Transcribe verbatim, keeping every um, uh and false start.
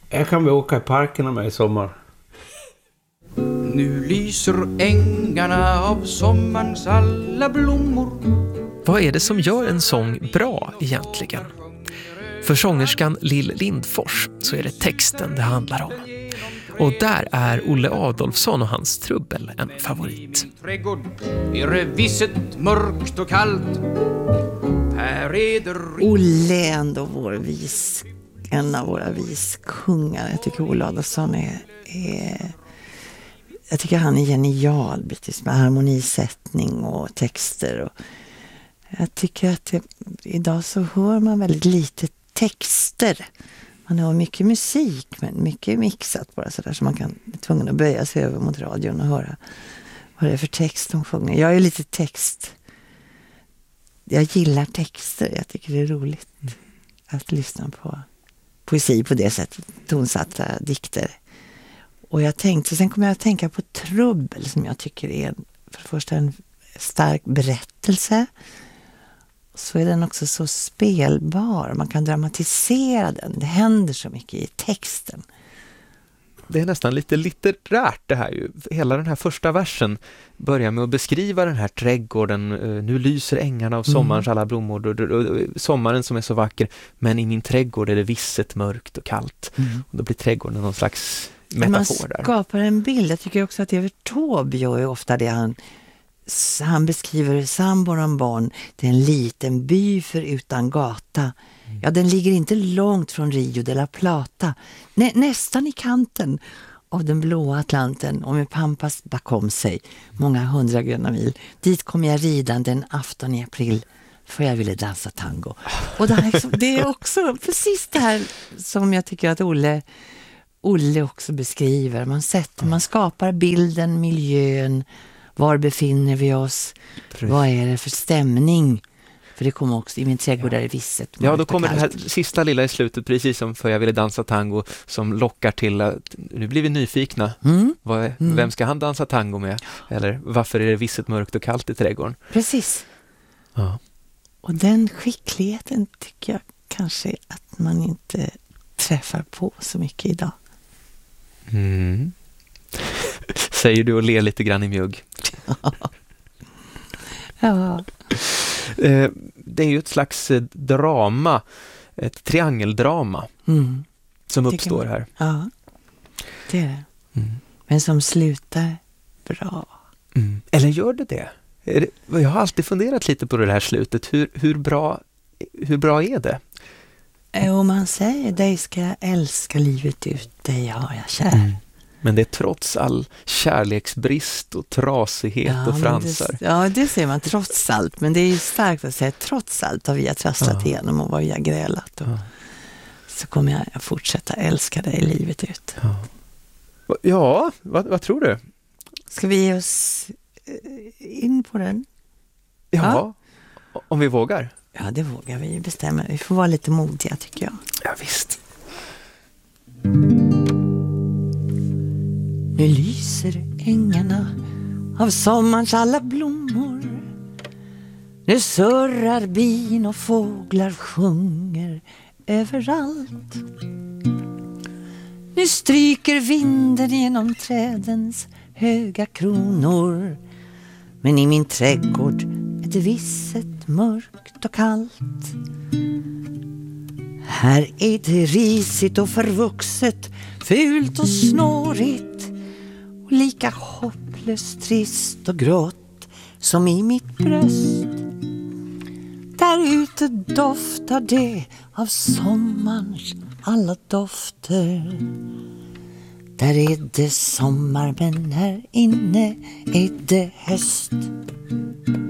Jag kan väl åka i parken med i sommar. Nu lyser ängarna av sommarens alla blommor. Vad är det som gör en sång bra egentligen? För sångerskan Lill Lindfors så är det texten det handlar om. Och där är Olle Adolfsson och hans trubbel en favorit. Trädgård är det visset mörkt och kallt. Här är det... Olle är ändå vår vis, en av våra viskungar. Jag tycker Olle Adolfsson är, är jag tycker han är genial med harmonisättning och texter. Och jag tycker att det, idag så hör man väldigt lite texter. Man har mycket musik, men mycket mixat bara sådär, så man kan bli tvungen att böja sig över mot radion och höra vad det är för text de sjunger. Jag är lite text. Jag gillar texter. Jag tycker det är roligt att lyssna på poesi på det sättet. Tonsatta dikter. Och jag tänkte, sen kommer jag att tänka på trubbel som jag tycker är för det första en stark berättelse. Så är den också så spelbar. Man kan dramatisera den. Det händer så mycket i texten. Det är nästan lite litterärt det här ju. Hela den här första versen börjar med att beskriva den här trädgården. Nu lyser ängarna av sommarens alla blommor. Sommaren som är så vacker. Men i min trädgård är det visset mörkt och kallt. Mm. Och då blir trädgården någon slags metafor där. Man skapar en bild. Jag tycker också att Evert Taube gör ofta det han... Han beskriver Sambor om barn. Det är en liten by för utan gata. Mm. Ja, den ligger inte långt från Rio de la Plata. Nä, nästan i kanten av den blåa Atlanten och med pampas bakom sig. Många hundra gröna mil. Dit kom jag ridande en afton i april för jag ville dansa tango. Och det, här, det är också precis det här som jag tycker att Olle, Olle också beskriver. Man, sätter, man skapar bilden, miljön. Var befinner vi oss? Precis. Vad är det för stämning? För det kommer också i min trädgård där i visset. Ja, då kommer det här sista lilla i slutet, precis som för jag ville dansa tango, som lockar till att nu blir vi nyfikna. Mm. Vad, mm. Vem ska han dansa tango med? Eller varför är det visset mörkt och kallt i trädgården? Precis. Ja. Och den skickligheten tycker jag kanske att man inte träffar på så mycket idag. Mm. Säger du och ler lite grann i mjugg. Ja. Det är ju ett slags drama, ett triangeldrama mm. som uppstår här. Ja, det är det. Mm. Men som slutar bra. Mm. Eller gör det det? Är det? Jag har alltid funderat lite på det här slutet. Hur, hur, bra, hur bra är det? Om man säger dig ska jag älska livet ut, dig har jag kär. Mm. Men det är trots all kärleksbrist och trasighet ja, och fransar. Det, ja, det säger man trots allt. Men det är ju starkt att säga trots allt har vi har trasslat ja. igenom och vad vi har grälat. Och ja. Så kommer jag att fortsätta älska dig livet ut. Ja, ja vad, vad tror du? Ska vi ge oss in på den? Ja, ja, om vi vågar. Ja, det vågar vi bestämma. Vi får vara lite modiga tycker jag. Ja, visst. Nu lyser ängarna av sommarens alla blommor. Nu surrar bin och fåglar sjunger överallt. Nu stryker vinden genom trädens höga kronor. Men i min trädgård är det visset mörkt och kallt. Här är det risigt och förvuxet, fult och snårigt. Och lika hopplöst trist och grått som i mitt bröst. Där ute doftar det av sommarens alla dofter. Där är det sommar men här inne är det höst.